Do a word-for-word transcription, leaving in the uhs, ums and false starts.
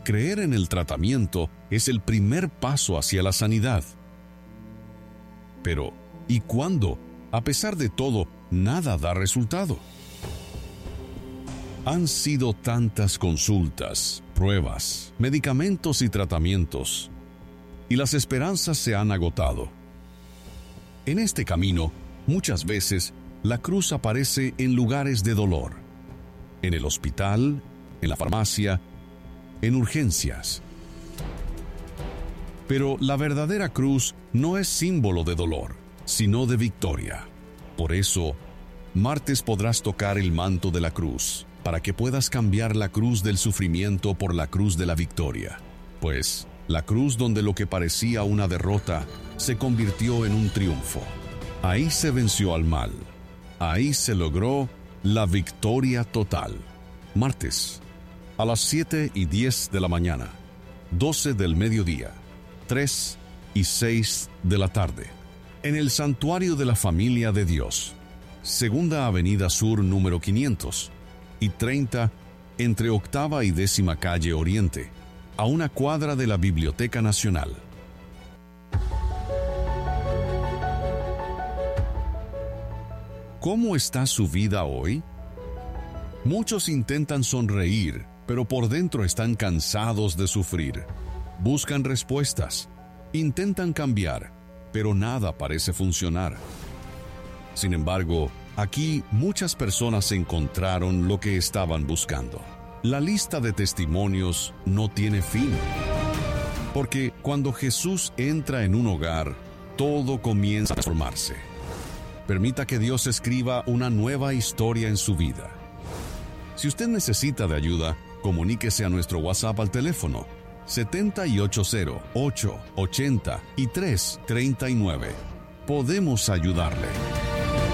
creer en el tratamiento es el primer paso hacia la sanidad. Pero, ¿y cuándo, a pesar de todo, nada da resultado? Han sido tantas consultas, pruebas, medicamentos y tratamientos, y las esperanzas se han agotado. En este camino, muchas veces, la cruz aparece en lugares de dolor, en el hospital, en la farmacia, en urgencias. Pero la verdadera cruz no es símbolo de dolor, sino de victoria. Por eso, martes podrás tocar el manto de la cruz, para que puedas cambiar la cruz del sufrimiento por la cruz de la victoria. Pues, la cruz donde lo que parecía una derrota se convirtió en un triunfo. Ahí se venció al mal. Ahí se logró la victoria total. Martes, a las siete y diez de la mañana, doce del mediodía, tres y seis de la tarde, en el Santuario de la Familia de Dios, Segunda Avenida Sur número quinientos y treinta, entre Octava y Décima Calle Oriente, a una cuadra de la Biblioteca Nacional. ¿Cómo está su vida hoy? Muchos intentan sonreír, pero por dentro están cansados de sufrir. Buscan respuestas, intentan cambiar, pero nada parece funcionar. Sin embargo, aquí muchas personas encontraron lo que estaban buscando. La lista de testimonios no tiene fin. Porque cuando Jesús entra en un hogar, todo comienza a transformarse. Permita que Dios escriba una nueva historia en su vida. Si usted necesita de ayuda, comuníquese a nuestro WhatsApp al teléfono siete ocho cero, ocho ocho cero y tres tres nueve. Podemos ayudarle.